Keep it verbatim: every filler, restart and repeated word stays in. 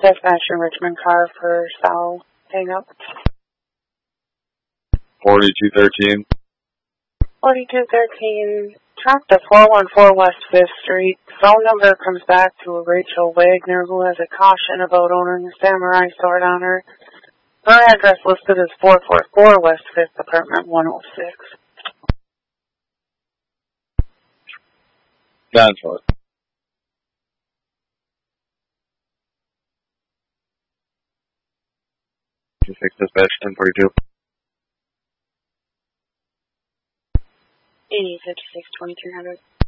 Dispatch in Richmond car for Sal hang up. forty-two thirteen. forty-two thirteen. Track to four one four West fifth Street. Phone number comes back to Rachel Wagner, who has a caution about owning a Samurai sword on her. Her address listed is four forty-four West fifth, apartment one oh six. Cancel it. two six dispatch ten forty-two. E fifty-six twenty-three hundred.